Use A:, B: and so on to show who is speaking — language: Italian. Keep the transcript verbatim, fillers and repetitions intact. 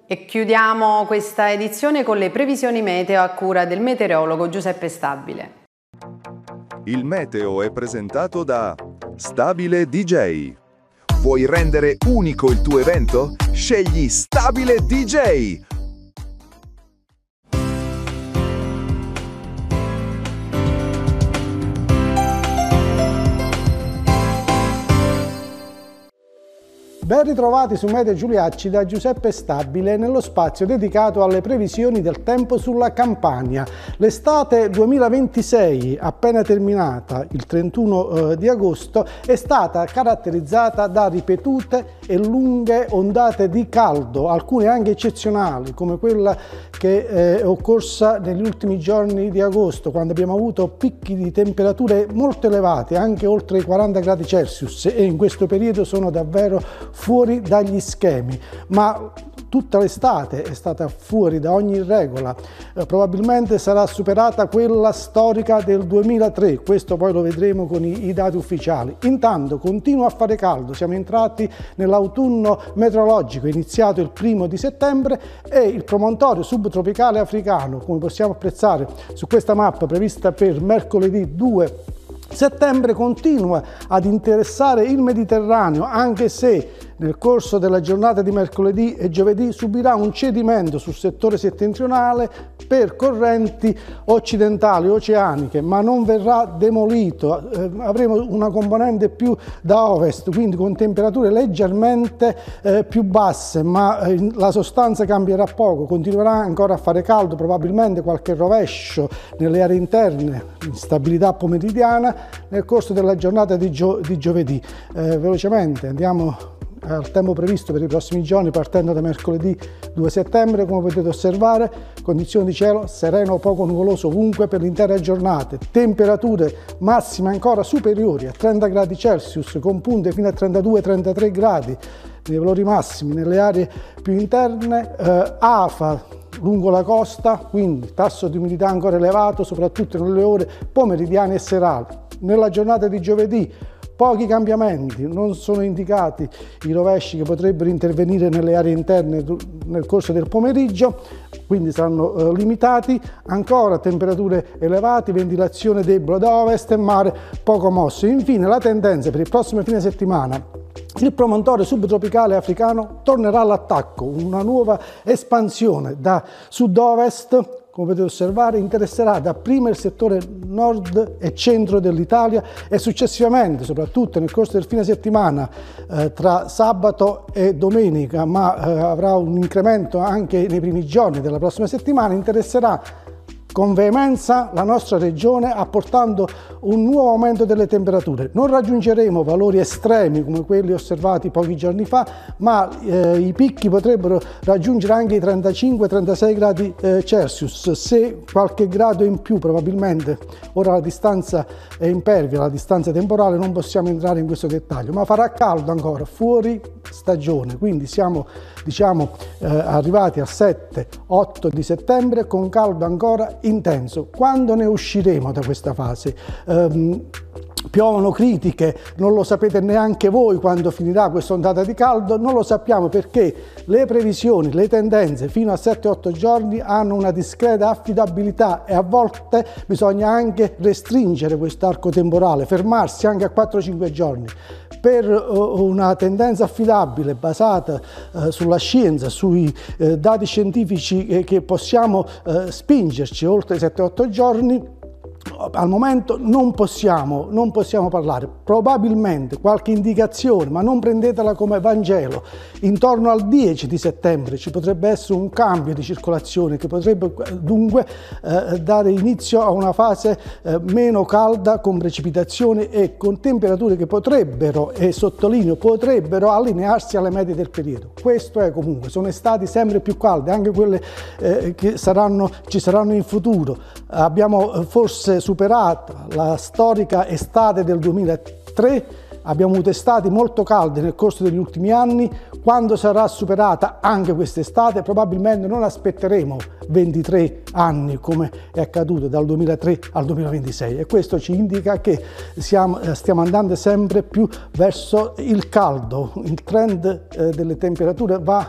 A: E chiudiamo questa edizione con le previsioni meteo a cura del meteorologo Giuseppe Stabile.
B: Il meteo è presentato da Stabile D J. Vuoi rendere unico il tuo evento? Scegli Stabile D J.
C: Ben ritrovati su Meteo Giuliacci da Giuseppe Stabile nello spazio dedicato alle previsioni del tempo sulla Campania. L'estate duemilaventisei, appena terminata il trentuno di agosto, è stata caratterizzata da ripetute e lunghe ondate di caldo, alcune anche eccezionali, come quella che è occorsa negli ultimi giorni di agosto, quando abbiamo avuto picchi di temperature molto elevate, anche oltre i quaranta gradi Celsius, e in questo periodo sono davvero fuori dagli schemi, ma tutta l'estate è stata fuori da ogni regola. Eh, probabilmente sarà superata quella storica del duemilatré, questo poi lo vedremo con i, i dati ufficiali. Intanto continua a fare caldo, siamo entrati nell'autunno meteorologico, è iniziato il primo di settembre e il promontorio subtropicale africano, come possiamo apprezzare su questa mappa prevista per mercoledì due settembre, continua ad interessare il Mediterraneo, anche se nel corso della giornata di mercoledì e giovedì subirà un cedimento sul settore settentrionale per correnti occidentali, oceaniche, ma non verrà demolito. Eh, avremo una componente più da ovest, quindi con temperature leggermente eh, più basse, ma eh, la sostanza cambierà poco, continuerà ancora a fare caldo, probabilmente qualche rovescio nelle aree interne, instabilità pomeridiana nel corso della giornata di, gio di giovedì. Eh, velocemente andiamo al tempo previsto per i prossimi giorni, partendo da mercoledì due settembre. Come potete osservare, condizioni di cielo sereno o poco nuvoloso ovunque per l'intera giornata, temperature massime ancora superiori a trenta gradi Celsius, con punte fino a trentadue trentatré gradi nei valori massimi nelle aree più interne, eh, afa lungo la costa, quindi tasso di umidità ancora elevato, soprattutto nelle ore pomeridiane e serali. Nella giornata di giovedì pochi cambiamenti, non sono indicati i rovesci che potrebbero intervenire nelle aree interne nel corso del pomeriggio, quindi saranno eh, limitati. Ancora temperature elevate, ventilazione debole da ovest e mare poco mosso. Infine la tendenza per il prossimo fine settimana: il promontorio subtropicale africano tornerà all'attacco, una nuova espansione da sud-ovest. Come potete osservare, interesserà dapprima il settore nord e centro dell'Italia e successivamente, soprattutto nel corso del fine settimana, eh, tra sabato e domenica, ma eh, avrà un incremento anche nei primi giorni della prossima settimana, interesserà con veemenza la nostra regione, apportando un nuovo aumento delle temperature. Non raggiungeremo valori estremi come quelli osservati pochi giorni fa, ma eh, i picchi potrebbero raggiungere anche i trentacinque trentasei gradi eh, Celsius, se qualche grado in più probabilmente. Ora la distanza è impervia, la distanza temporale, non possiamo entrare in questo dettaglio, ma farà caldo ancora, fuori stagione, quindi siamo diciamo eh, arrivati al sette otto di settembre con caldo ancora intenso. Quando ne usciremo da questa fase? Um, Piovono critiche, non lo sapete neanche voi quando finirà questa ondata di caldo, non lo sappiamo perché le previsioni, le tendenze fino a sette otto giorni hanno una discreta affidabilità e a volte bisogna anche restringere quest'arco temporale, fermarsi anche a quattro cinque giorni. Per uh, una tendenza affidabile basata uh, sulla scienza, sui uh, dati scientifici che, che possiamo uh, spingerci oltre i sette otto giorni, al momento non possiamo, non possiamo parlare. Probabilmente qualche indicazione, ma non prendetela come Vangelo, intorno al dieci di settembre ci potrebbe essere un cambio di circolazione che potrebbe dunque eh, dare inizio a una fase eh, meno calda, con precipitazioni e con temperature che potrebbero, e sottolineo potrebbero, allinearsi alle medie del periodo. Questo è comunque, sono estati sempre più calde, anche quelle eh, che saranno, ci saranno in futuro. Abbiamo eh, forse superata la storica estate del duemilatré, abbiamo avuto estati molto calde nel corso degli ultimi anni. Quando sarà superata anche quest'estate, probabilmente non aspetteremo ventitré anni come è accaduto dal duemilatré al duemilaventisei, e questo ci indica che siamo, stiamo andando sempre più verso il caldo. Il trend eh, delle temperature va